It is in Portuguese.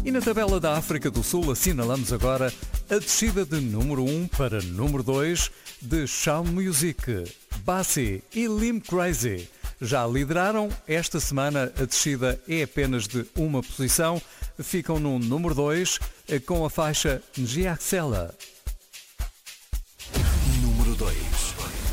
E na tabela da África do Sul assinalamos agora a descida de número 1 para número 2 de Shaun Music, Bassi e Lim Crazy. Já lideraram, esta semana a descida é apenas de uma posição, ficam no número 2 com a faixa Ngiaxela.